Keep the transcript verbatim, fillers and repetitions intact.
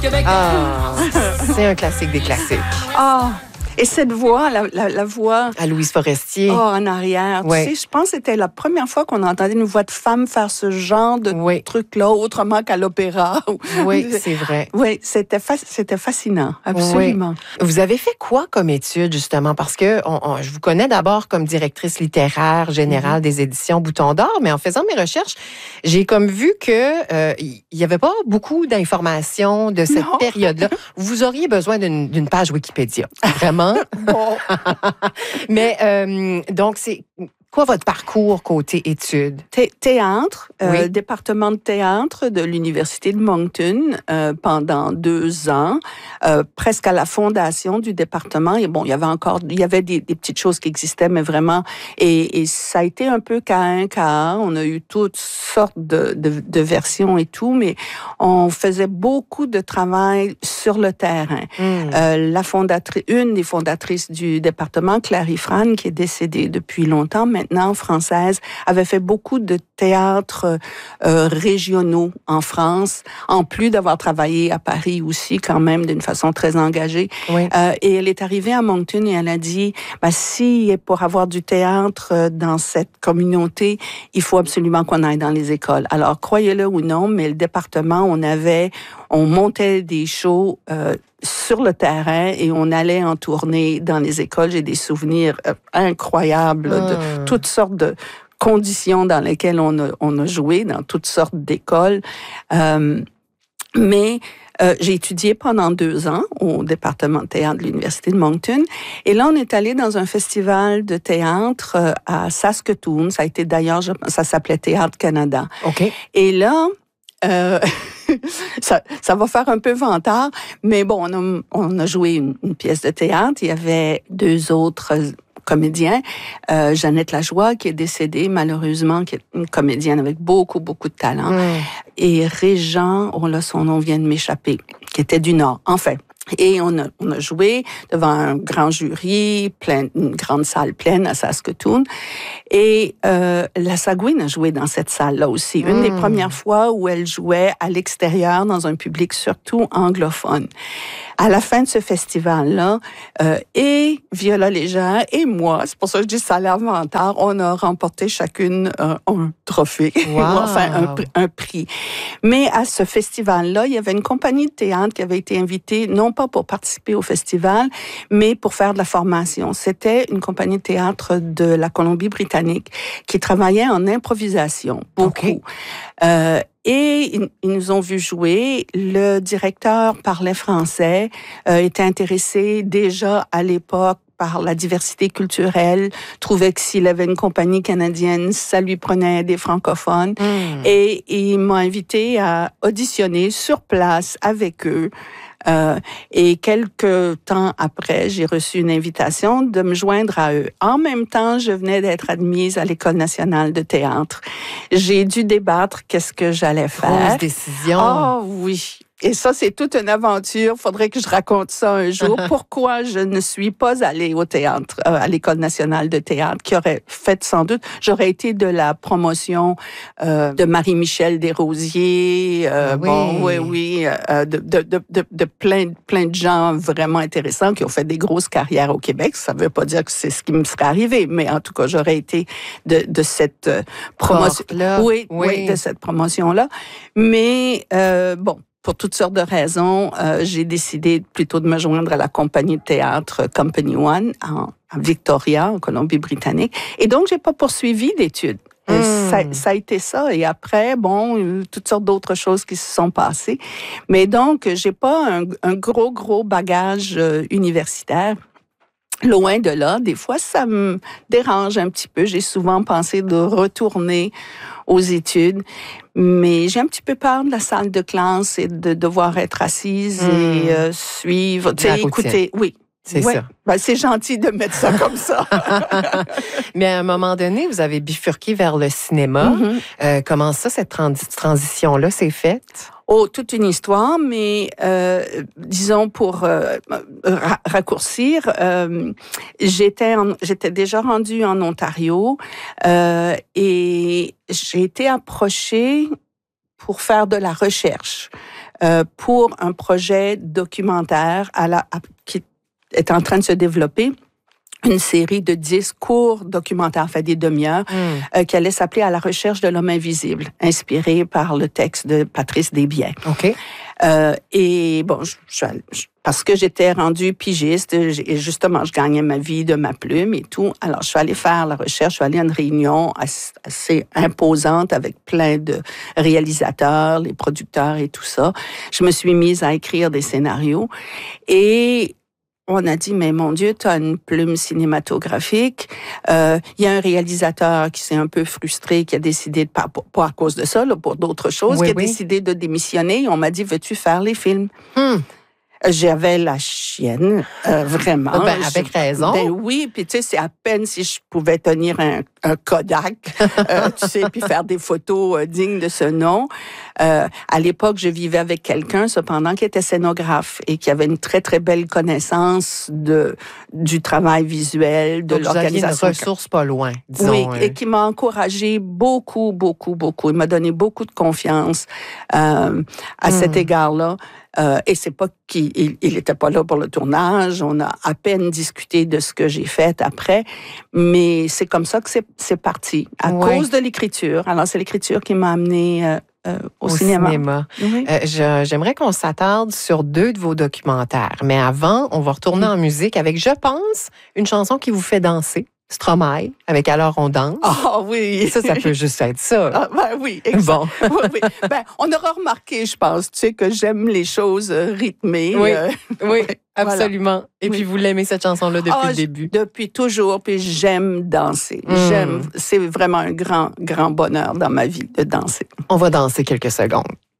Ah, c'est un classique des classiques. Ah, et cette voix, la, la, la voix... À Louise Forestier. Oh, en arrière. Ouais. Tu sais, je pense que c'était la première fois qu'on entendait une voix de femme faire ce genre de Oui. truc-là, autrement qu'à l'opéra. Oui, c'est vrai. Oui, c'était, fa- c'était fascinant, absolument. Oui. Vous avez fait quoi comme étude, justement? Parce que on, on, je vous connais d'abord comme directrice littéraire générale mm-hmm. des éditions Bouton d'Or, mais en faisant mes recherches, j'ai comme vu que euh, il y avait pas beaucoup d'informations de cette non. période-là. Vous auriez besoin d'une, d'une page Wikipédia, vraiment. Bon. Mais euh, donc, c'est quoi votre parcours côté études? Thé- théâtre, oui. euh, département de théâtre de l'Université de Moncton euh, pendant deux ans, euh, presque à la fondation du département. Et bon, il y avait encore, il y avait des, des petites choses qui existaient, mais vraiment, et, et ça a été un peu K un, K un. On a eu toutes sortes de, de, de versions et tout, mais on faisait beaucoup de travail sur le terrain. Mm. Euh, la fondatrice, une des fondatrices du département, Clary Fran, qui est décédée depuis longtemps, maintenant française, avait fait beaucoup de théâtres euh, régionaux en France, en plus d'avoir travaillé à Paris aussi, quand même, d'une façon très engagée. Oui. Euh, et elle est arrivée à Moncton et elle a dit, ben, si pour avoir du théâtre dans cette communauté, il faut absolument qu'on aille dans les écoles. Alors, croyez-le ou non, mais le département, on avait, on montait des shows euh, sur le terrain et on allait en tournée dans les écoles. J'ai des souvenirs euh, incroyables mmh. de toutes sortes de conditions dans lesquelles on a, on a joué, dans toutes sortes d'écoles. Euh, mais euh, j'ai étudié pendant deux ans au département de théâtre de l'Université de Moncton. Et là, on est allé dans un festival de théâtre euh, à Saskatoon. Ça a été d'ailleurs, ça s'appelait Théâtre Canada. OK. Et là... Euh, ça, ça va faire un peu vantard, mais bon, on a, on a joué une, une pièce de théâtre. Il y avait deux autres comédiens. Euh, Jeannette Lajoie, qui est décédée, malheureusement, qui est une comédienne avec beaucoup, beaucoup de talent. Mmh. Et Régent, oh là, son nom vient de m'échapper, qui était du Nord. Enfin, et on a, on a joué devant un grand jury, plein, une grande salle pleine à Saskatoon. Et euh, la Sagouine a joué dans cette salle-là aussi. Une mmh. des premières fois où elle jouait à l'extérieur dans un public surtout anglophone. À la fin de ce festival-là, euh, et Viola Légère et moi, c'est pour ça que je dis ça a l'air vantard, on a remporté chacune euh, un trophée, wow. enfin un, un prix. Mais à ce festival-là, il y avait une compagnie de théâtre qui avait été invitée, non pas pour participer au festival, mais pour faire de la formation. C'était une compagnie de théâtre de la Colombie-Britannique qui travaillait en improvisation, beaucoup. Okay. Euh, Et ils, ils nous ont vu jouer. Le directeur parlait français, euh, était intéressé déjà à l'époque par la diversité culturelle, trouvait que s'il avait une compagnie canadienne, ça lui prenait des francophones. Mm. Et, et il m'a invité à auditionner sur place avec eux. Euh, et quelques temps après, j'ai reçu une invitation de me joindre à eux. En même temps, je venais d'être admise à l'École nationale de théâtre. J'ai dû débattre qu'est-ce que j'allais faire. Grosse décision. Oh oui. Et ça, c'est toute une aventure. Faudrait que je raconte ça un jour. Pourquoi je ne suis pas allée au théâtre, euh, à l'École nationale de théâtre, qui aurait fait sans doute, j'aurais été de la promotion euh, de Marie-Michel Desrosiers, euh, oui. bon, oui, oui, euh, de, de, de, de, de plein, plein de gens vraiment intéressants qui ont fait des grosses carrières au Québec. Ça veut pas dire que c'est ce qui me serait arrivé, mais en tout cas, j'aurais été de, de cette euh, promotion. Oui, oui, oui, de cette promotion-là. Mais euh, bon. Pour toutes sortes de raisons, euh, j'ai décidé plutôt de me joindre à la compagnie de théâtre Company One en, en Victoria, en Colombie-Britannique. Et donc, j'ai pas poursuivi d'études. Mmh. Ça, ça a été ça. Et après, bon, toutes sortes d'autres choses qui se sont passées. Mais donc, j'ai pas un, un gros, gros bagage euh, universitaire. Loin de là, des fois, ça me dérange un petit peu. J'ai souvent pensé de retourner aux études, mais j'ai un petit peu peur de la salle de classe et de devoir être assise mmh. et euh, suivre, tu sais, écouter. Oui. C'est ouais. ça. Ben, c'est gentil de mettre ça comme ça. Mais à un moment donné, vous avez bifurqué vers le cinéma. Mm-hmm. Euh, comment ça, cette trans- transition-là s'est faite? Oh, toute une histoire, mais euh, disons pour euh, ra- raccourcir, euh, j'étais, en, j'étais déjà rendue en Ontario euh, et j'ai été approchée pour faire de la recherche. euh, pour un projet documentaire à la, à, qui est en train de se développer. Une série de dix courts documentaires, fait des demi-heures, mm. euh, qui allait s'appeler « À la recherche de l'homme invisible », inspiré par le texte de Patrice Desbiens. OK. Euh, et bon, je, je, je, parce que j'étais rendue pigiste, et justement, je gagnais ma vie de ma plume et tout. Alors, je suis allée faire la recherche, je suis allée à une réunion assez, assez imposante avec plein de réalisateurs, les producteurs et tout ça. Je me suis mise à écrire des scénarios et on a dit, mais mon Dieu, tu as une plume cinématographique. Il euh, y a un réalisateur qui s'est un peu frustré, qui a décidé, de, pas, pas à cause de ça, là, pour d'autres choses, oui, qui a oui. décidé de démissionner. On m'a dit, veux-tu faire les films? Hmm. J'avais la chienne, euh, vraiment. Ben, avec je, raison. Ben oui, puis tu sais, c'est à peine si je pouvais tenir un, un Kodak, euh, tu sais, puis faire des photos euh, dignes de ce nom. Euh, à l'époque, je vivais avec quelqu'un, cependant, qui était scénographe et qui avait une très, très belle connaissance de du travail visuel, de Donc, l'organisation. Vous aviez une ressource pas loin, disons. Oui, et qui m'a encouragée beaucoup, beaucoup, beaucoup. Il m'a donné beaucoup de confiance euh, à hmm. cet égard-là. Euh, et c'est pas qu'il il était pas là pour le tournage. On a à peine discuté de ce que j'ai fait après, mais c'est comme ça que c'est, c'est parti à ouais. cause de l'écriture. Alors c'est l'écriture qui m'a amenée euh, euh, au, au cinéma. cinéma. Oui. Euh, je, j'aimerais qu'on s'attarde sur deux de vos documentaires, mais avant, on va retourner mmh. en musique avec, je pense, une chanson qui vous fait danser. Stromae, avec Alors on danse. Ah oh, oui! Ça, ça peut juste être ça. Ah, ben oui, exact. Bon. oui, oui. Ben, on aura remarqué, je pense, tu sais, que j'aime les choses rythmées. Oui, euh, oui, absolument. Voilà. Et oui. puis, vous l'aimez, cette chanson-là, depuis ah, le début? Depuis toujours, puis j'aime danser. Mm. J'aime, c'est vraiment un grand, grand bonheur dans ma vie de danser. On va danser quelques secondes.